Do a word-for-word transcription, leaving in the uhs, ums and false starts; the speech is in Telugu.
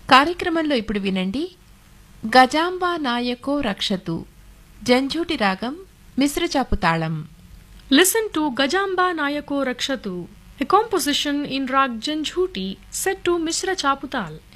కార్యక్రమంలో ఇప్పుడు వినండి గజాంబా నాయకో రక్షతు జంఝూటి రాగం మిశ్రచాపు తాళం. Listen to Gajamba Nayako Rakshatu, a composition in Rag Janjhuti set to Misra Chaputal.